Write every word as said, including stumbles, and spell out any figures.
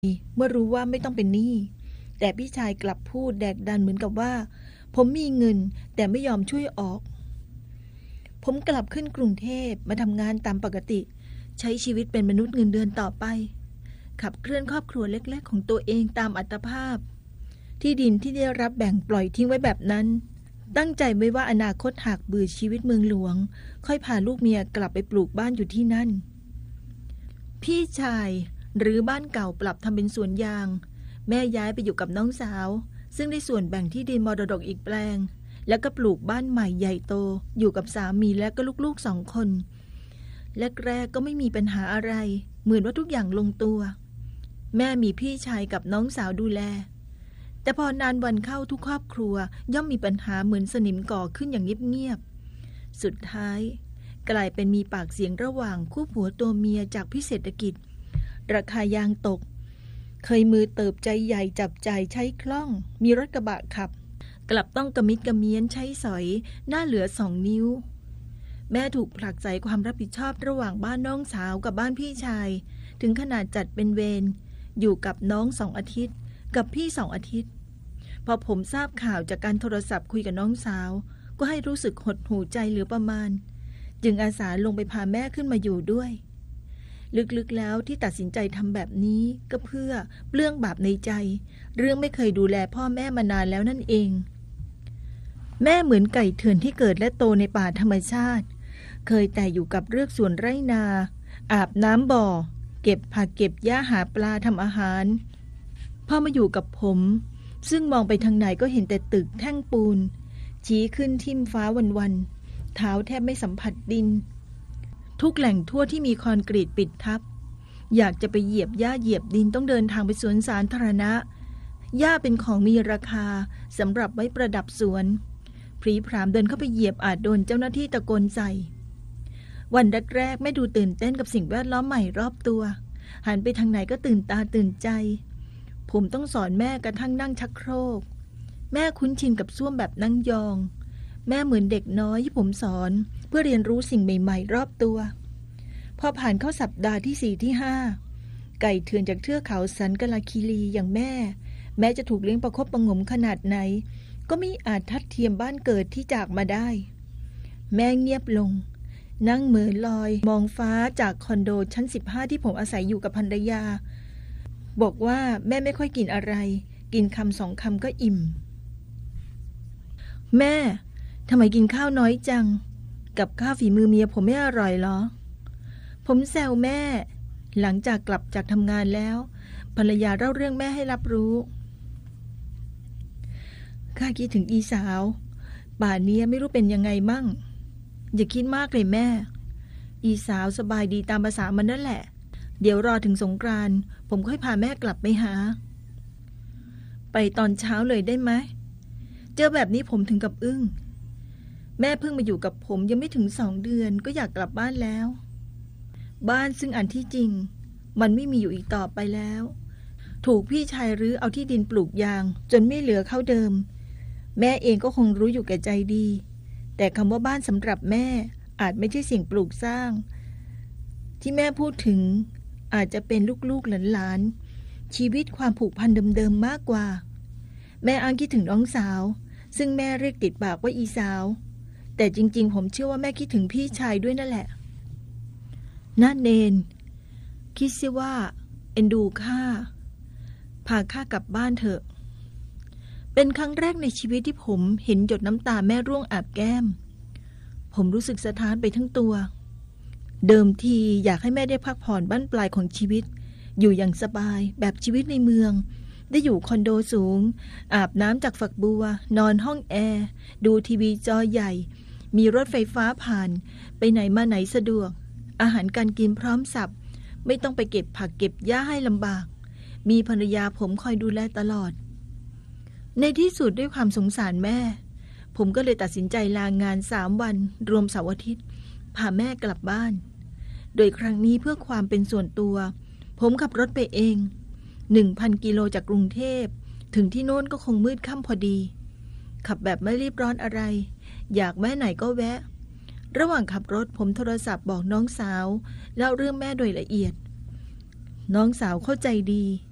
เมื่อรู้ว่าไม่ต้องเป็นหนี้แต่พี่ชายกลับพูดแดกดันเหมือนกับว่าผมมีเงินแต่ไม่ยอมช่วยออกผมกลับขึ้นกรุงเทพมาทำงานตามปกติใช้ชีวิตเป็นมนุษย์เงินเดือนต่อไปขับเคลื่อนครอบครัวเล็กๆของตัวเองตามอัตภาพที่ดินที่ได้รับแบ่งปล่อยทิ้งไว้แบบนั้นตั้งใจไว้ว่าอนาคตหากเบื่อชีวิตเมืองหลวงค่อยพาลูกเมียกลับไปปลูกบ้านอยู่ที่นั่นพี่ชายหรือบ้านเก่าปรับทำเป็นสวนยางแม่ย้ายไปอยู่กับน้องสาวซึ่งได้ส่วนแบ่งที่ดินมรดกอีกแปลงแล้วก็ปลูกบ้านใหม่ใหญ่โตอยู่กับสามีและก็ลูกๆสองคนแรกๆก็ไม่มีปัญหาอะไรเหมือนว่าทุกอย่างลงตัวแม่มีพี่ชายกับน้องสาวดูแลแต่พอนานวันเข้าทุกครอบครัวย่อมมีปัญหาเหมือนสนิมก่อขึ้นอย่างเงียบๆสุดท้ายกลายเป็นมีปากเสียงระหว่างคู่ผัวตัวเมียจากพิเศรษฐกิจราคายางตกเคยมือเติบใจใหญ่จับจ่ายใช้คล่องมีรถกระบะขับกลับต้องกระมิดกระเมียนใช้สอยหน้าเหลือสองนิ้วแม่ถูกผลักใส่ความรับผิดชอบระหว่างบ้านน้องสาวกับบ้านพี่ชายถึงขนาดจัดเป็นเวรอยู่กับน้องสองอาทิตย์กับพี่สองอาทิตย์พอผมทราบข่าวจากการโทรศัพท์คุยกับน้องสาวก็ให้รู้สึกหดหู่ใจเหลือประมาณจึงอาสาลงไปพาแม่ขึ้นมาอยู่ด้วยลึกๆแล้วที่ตัดสินใจทำแบบนี้ก็เพื่อเปลื้องบาปในใจเรื่องไม่เคยดูแลพ่อแม่มานานแล้วนั่นเองแม่เหมือนไก่เถื่อนที่เกิดและโตในป่าธรรมชาติเคยแต่อยู่กับเรือกสวนไร่นาอาบน้ำบ่อเก็บผักเก็บหญ้าหาปลาทำอาหารพอมาอยู่กับผมซึ่งมองไปทางไหนก็เห็นแต่ตึกแท่งปูนชี้ขึ้นทิ่มฟ้าวันๆเท้าแทบไม่สัมผัสดินทุกแหล่งทั่วที่มีคอนกรีตปิดทับอยากจะไปเหยียบหญ้าเหยียบดินต้องเดินทางไปสวนสาธารณะหญ้าเป็นของมีราคาสำหรับไว้ประดับสวนพรีพรามเดินเข้าไปเหยียบอาจโดนเจ้าหน้าที่ตะโกนใส่วันแรกๆแม่ดูตื่นเต้นกับสิ่งแวดล้อมใหม่รอบตัวหันไปทางไหนก็ตื่นตาตื่นใจผมต้องสอนแม่กระทั่งนั่งชักโครกแม่คุ้นชินกับส้วมแบบนั่งยองแม่เหมือนเด็กน้อยที่ผมสอนเพื่อเรียนรู้สิ่งใหม่ๆรอบตัวพอผ่านเข้าสัปดาห์ที่สี่ที่ห้าไก่เถื่อนจากเทือกเขาสันกลาคีรีอย่างแม่แม้จะถูกเลี้ยงประคบประหงมขนาดไหนก็ไม่อาจทัดเทียมบ้านเกิดที่จากมาได้แม่เงียบลงนั่งเหม่อลอยมองฟ้าจากคอนโดชั้นสิบห้าที่ผมอาศัยอยู่กับภรรยาบอกว่าแม่ไม่ค่อยกินอะไรกินคำสองคำก็อิ่มแม่ทำไมกินข้าวน้อยจังกับข้าวฝีมือเมียผมไม่อร่อยหรอผมแซวแม่หลังจากกลับจากทำงานแล้วภรรยาเล่าเรื่องแม่ให้รับรู้ข้าคิดถึงอีสาวป่านนี้ไม่รู้เป็นยังไงมั่งอย่าคิดมากเลยแม่อีสาวสบายดีตามภาษามันนั่นแหละเดี๋ยวรอถึงสงกรานต์ผมค่อยพาแม่กลับไปหาไปตอนเช้าเลยได้ไหมเจอแบบนี้ผมถึงกับอึ้งแม่เพิ่งมาอยู่กับผมยังไม่ถึงสองเดือนก็อยากกลับบ้านแล้วบ้านซึ่งอันที่จริงมันไม่มีอยู่อีกต่อไปแล้วถูกพี่ชายรื้อเอาที่ดินปลูกยางจนไม่เหลือเข้าเดิมแม่เองก็คงรู้อยู่แก่ใจดีแต่คำว่าบ้านสำหรับแม่อาจไม่ใช่สิ่งปลูกสร้างที่แม่พูดถึงอาจจะเป็นลูกๆหลานๆชีวิตความผูกพันเดิมๆมากกว่าแม่อ้างคิดถึงน้องสาวซึ่งแม่เรียกติดปากว่าอีสาวแต่จริงๆผมเชื่อว่าแม่คิดถึงพี่ชายด้วยนั่นแหละน่าเนนคิดซิว่าเอ็นดูข้าพาข้ากลับบ้านเถอะเป็นครั้งแรกในชีวิตที่ผมเห็นหยดน้ำตาแม่ร่วงอาบแก้มผมรู้สึกสะท้านไปทั้งตัวเดิมทีอยากให้แม่ได้พักผ่อนบั้นปลายของชีวิตอยู่อย่างสบายแบบชีวิตในเมืองได้อยู่คอนโดสูงอาบน้ำจากฝักบัวนอนห้องแอร์ดูทีวีจอใหญ่มีรถไฟฟ้าผ่านไปไหนมาไหนสะดวกอาหารการกินพร้อมสับไม่ต้องไปเก็บผักเก็บหญ้าให้ลำบากมีภรรยาผมคอยดูแลตลอดในที่สุดด้วยความสงสารแม่ผมก็เลยตัดสินใจลางานสามวันรวมเสาร์อาทิตย์พาแม่กลับบ้านโดยครั้งนี้เพื่อความเป็นส่วนตัวผมขับรถไปเอง หนึ่งพัน กิโลจากกรุงเทพถึงที่โน่นก็คงมืดค่ำพอดีขับแบบไม่รีบร้อนอะไรอยากแวะไหนก็แวะระหว่างขับรถผมโทรศัพท์บอกน้องสาวเล่าเรื่องแม่โดยละเอียดน้องสาวเข้าใจดี